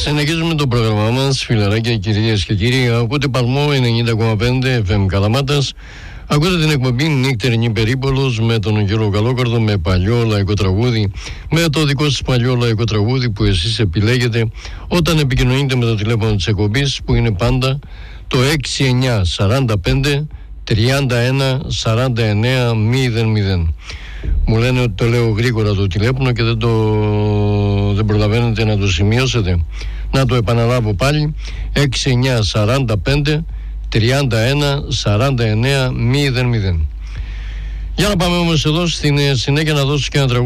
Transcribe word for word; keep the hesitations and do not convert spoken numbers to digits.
Συνεχίζουμε το πρόγραμμά μας, φιλαράκια, κυρίες και κύριοι. Ακούτε Παλμό ενενήντα κόμμα πέντε εφ εμ Καλαμάτας. Ακούτε την εκπομπή Νύκτερνη Περίπολος με τον Γιώργο Καλόκαρδο, με παλιό λαϊκό τραγούδι, με το δικό σας παλιό λαϊκό τραγούδι που εσείς επιλέγετε όταν επικοινωνείτε με το τηλέφωνο της εκπομπής, που είναι πάντα το έξι εννιά σαράντα πέντε τριάντα ένα σαράντα εννέα μηδέν μηδέν. Μου λένε ότι το λέω γρήγορα το τηλέφωνο και δεν, το, δεν προλαβαίνετε να το σημειώσετε. Να το επαναλάβω πάλι: έξι εννιά σαράντα πέντε τριάντα ένα σαράντα εννέα μηδέν μηδέν. Για να πάμε όμως εδώ στην συνέχεια να δώσω και ένα τραγούδι